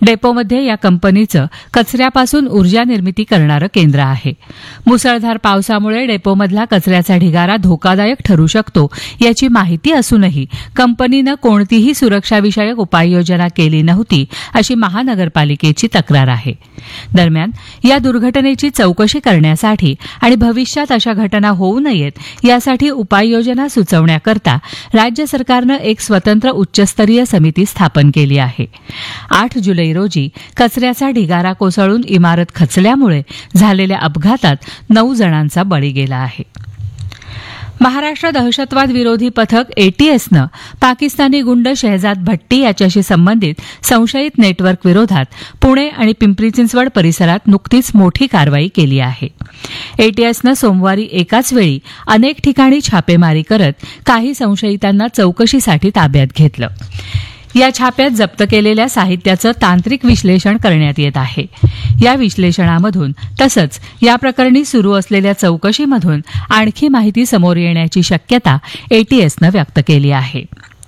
डेपोमध्ये या कंपनीचं कचऱ्यापासून ऊर्जा निर्मिती करणारं केंद्र आहे. मुसळधार पावसामुळे डेपोमधला कचऱ्याचा ढिगारा धोकादायक ठरू शकतो याची माहिती असूनही कंपनीनं कोणतीही सुरक्षाविषयक उपाययोजना केली नव्हती अशी महानगरपालिकेची तक्रार आहे. दरम्यान या दुर्घटनेची चौकशी करण्यासाठी आणि भविष्यात अशा घटना होऊ नयेत यासाठी उपाययोजना सुचवण्याकरता राज्य सरकारनं एक स्वतंत्र उच्चस्तरीय समिती स्थापन केली आहे. 8 जुलै रोजी कचऱ्याचा ढिगारा कोसळून इमारत खचल्यामुळे झालेल्या अपघातात 9 जणांचा बळी गेला आहे. महाराष्ट्र दहशतवाद विरोधी पथक एटीएसनं पाकिस्तानी गुंड शहजाद भट्टी याच्याशी संबंधित संशयित नेटवर्क विरोधात पुणे आणि पिंपरी चिंचवड परिसरात नुकतीच मोठी कारवाई केली आहे. एटीएसनं सोमवारी एकाच वेळी अनेक ठिकाणी छापेमारी करत काही संशयितांना चौकशीसाठी ताब्यात घेतलं. या छाप्यात जप्त केलेल्या साहित्याचं तांत्रिक विश्लेषण करण्यात येत आहे. या विश्लेषणामधून तसंच या प्रकरणी सुरू असलेल्या चौकशीमधून आणखी माहिती समोर येण्याची शक्यता एटीएसनं व्यक्त केली आहे.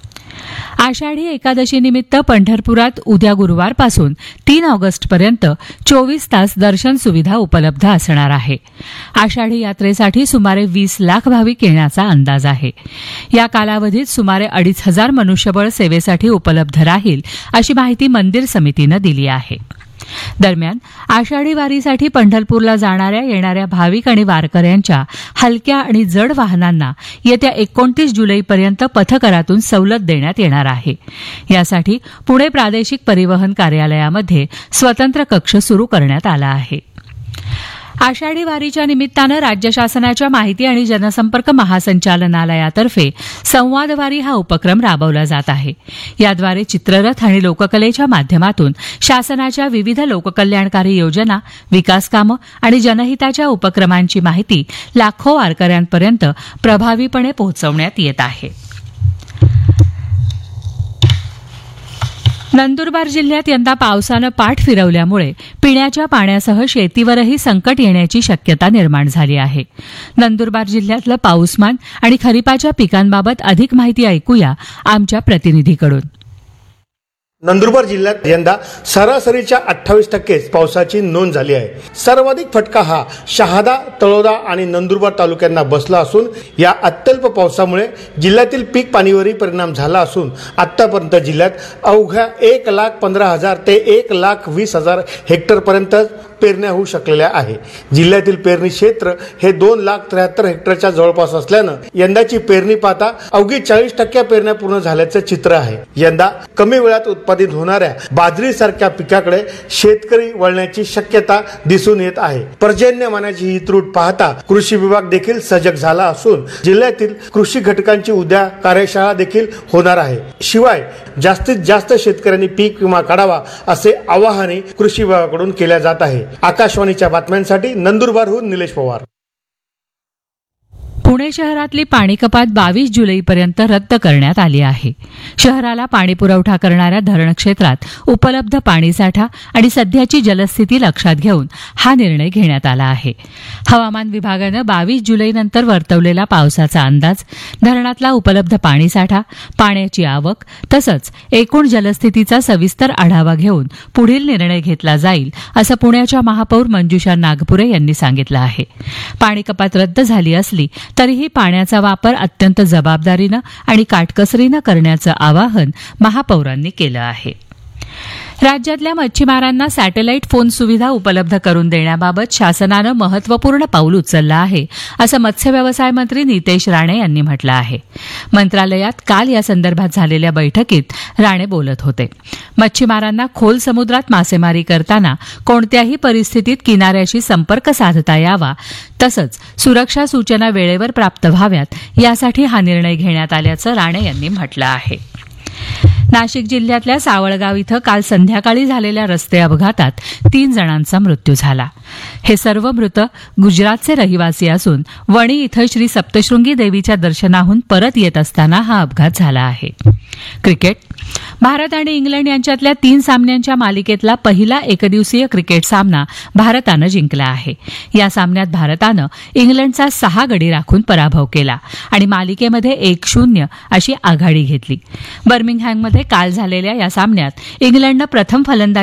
आषाढी एकादशीनिमित्त पंढरपुरात उद्या गुरुवारपासून 3 ऑगस्टपर्यंत 24 तास दर्शन सुविधा उपलब्ध असणार आहे. आषाढी यात्रेसाठी सुमारे 20 लाख भाविक येण्याचा अंदाज आहे. या कालावधीत सुमारे 2,500 मनुष्यबळ सेवेसाठी उपलब्ध राहील अशी माहिती मंदिर समितीनं दिली आहे. दरम्यान आषाढी वारीसाठी पंढरपूरला जाणाऱ्या येणाऱ्या भाविक आणि वारकऱ्यांच्या हलक्या आणि जड वाहनांना येत्या 29 जुलैपर्यंत पथकरातून सवलत देण्यात येणार आहे. यासाठी पुणे प्रादेशिक परिवहन कार्यालयामध्ये स्वतंत्र कक्ष सुरू करण्यात आला आहे. आषाढी वारीच्या निमित्तानं राज्य शासनाच्या माहिती आणि जनसंपर्क महासंचालनालयातर्फे संवाद वारी हा उपक्रम राबवला जात आहे. याद्वारे चित्ररथ आणि लोककलेच्या माध्यमातून शासनाच्या विविध लोककल्याणकारी योजना, विकासकामं आणि जनहिताच्या उपक्रमांची माहिती लाखो वारकऱ्यांपर्यंत प्रभावीपणे पोहोचवण्यात येत आहे. नंदुरबार जिल्ह्यात यंदा पावसानं पाठ फिरवल्यामुळे पिण्याच्या पाण्यासह शेतीवरही संकट येण्याची शक्यता निर्माण झाली आहे. नंदुरबार जिल्ह्यातलं पाऊसमान आणि खरीपाच्या पिकांबाबत अधिक माहिती ऐकूया आमच्या प्रतिनिधीकडून. नंदुरबार जिल्ह्यात यंदा सरासरीच्या 28% पावसाची नोंद झाली आहे. सर्वाधिक फटका हा शहादा, तळोदा आणि नंदुरबार तालुक्यांना बसला असून या अत्यल्प पावसामुळे जिल्ह्यातील पीक पाणीवरही परिणाम झाला असून आतापर्यंत जिल्ह्यात अवघ्या 1,15,000 ते 1,20,000 हेक्टरपर्यंत पेरण्या होऊ शकलेल्या आहे. जिल्ह्यातील पेरणी क्षेत्र हे 2,73,000 हेक्टरच्या जवळपास असल्यानं यंदाची पेरणी पाहता अवघी 40% पेरण्या पूर्ण झाल्याचं चित्र आहे. यंदा कमी वेळात उत्पादित होणाऱ्या बाजरीसारख्या पिकाकडे शेतकरी वळण्याची शक्यता दिसून येत आहे. पर्जन्यमानाची ही त्रूट पाहता कृषी विभाग देखील सजग झाला असून जिल्ह्यातील कृषी घटकांची उद्या कार्यशाळा देखील होणार आहे. शिवाय जास्तीत जास्त शेतकऱ्यांनी पीक विमा काढावा असे आवाहनही कृषी विभागाकडून केले जात आहे. आकाशवाणीच्या बातम्यांसाठी नंदुरबारहून निलेश पवार. पुणे शहरातली पाणी कपात 22 जुलैपर्यंत रद्द करण्यात आली आहे. शहराला पाणी पुरवठा करणाऱ्या धरण क्षेत्रात उपलब्ध पाणीसाठा आणि सध्याची जलस्थिती लक्षात घेऊन हा निर्णय घेण्यात आला आहे. हवामान विभागानं 22 जुलैनंतर वर्तवलेला पावसाचा अंदाज, धरणातला उपलब्ध पाणीसाठा, पाण्याची आवक तसंच एकूण जलस्थितीचा सविस्तर आढावा घेऊन पुढील निर्णय घेतला जाईल असं पुण्याच्या महापौर मंजुषा नागपुरे यांनी सांगितलं आहे. पाणी कपात रद्द झाली असली तरीही पाण्याचा वापर अत्यंत जबाबदारीनं आणि काटकसरीनं करण्याचं आवाहन महापौरांनी केलं आहे. राज्यातल्या मच्छीमारांना सॅटेलाईट फोन सुविधा उपलब्ध करून देण्याबाबत शासनानं महत्त्वपूर्ण पाऊल उचललं आहे असं मत्स्य व्यवसाय मंत्री नितेश राणे यांनी म्हटलं आहे. मंत्रालयात काल या संदर्भात झालेल्या बैठकीत राणे बोलत होते. मच्छीमारांना खोल समुद्रात मासेमारी करताना कोणत्याही परिस्थितीत किनाऱ्याशी संपर्क साधता यावा तसंच सुरक्षा सूचना वेळेवर प्राप्त व्हाव्यात यासाठी हा निर्णय घेण्यात आल्याचं राणे यांनी म्हटलं आहे. नाशिक जिल्ह्यातल्या सावळगाव इथं काल संध्याकाळी झालेल्या रस्ते अपघातात 3 जणांचा मृत्यू झाला. हे सर्व मृत गुजरातचे रहिवासी असून वणी इथं श्री सप्तशृंगी देवीच्या दर्शनाहून परत येत असताना हा अपघात झाला आहे. क्रिकेट. भारत आणि इंग्लंड यांच्यातल्या 3 सामन्यांच्या मालिकेतला पहिला एकदिवसीय क्रिकेट सामना भारतानं जिंकला आहे. या सामन्यात भारतानं इंग्लंडचा 6 गडी राखून पराभव केला आणि मालिकेमध्ये 1-0 अशी आघाडी घेतली. बर्मिंगहॅममध्ये काल झालेल्या या सामन्यात इंग्लंडनं प्रथम फलंदाजी